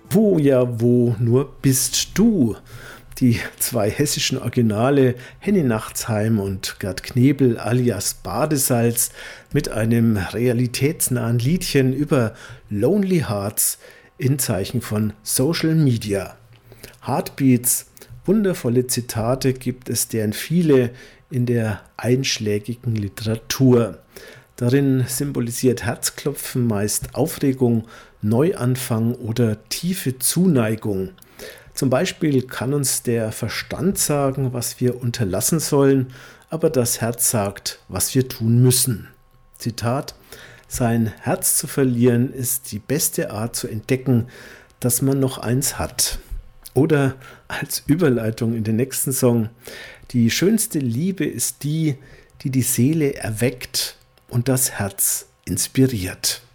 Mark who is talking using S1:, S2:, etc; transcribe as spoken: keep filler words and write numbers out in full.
S1: Wo ja wo nur bist du? Die zwei hessischen Originale Henny Nachtsheim und Gerd Knebel alias Badesalz mit einem realitätsnahen Liedchen über Lonely Hearts in Zeichen von Social Media. Heartbeats, wundervolle Zitate gibt es, deren viele in der einschlägigen Literatur. Darin symbolisiert Herzklopfen meist Aufregung, Neuanfang oder tiefe Zuneigung. Zum Beispiel kann uns der Verstand sagen, was wir unterlassen sollen, aber das Herz sagt, was wir tun müssen. Zitat: Sein Herz zu verlieren ist die beste Art zu entdecken, dass man noch eins hat. Oder als Überleitung in den nächsten Song: Die schönste Liebe ist die, die die Seele erweckt und das Herz inspiriert.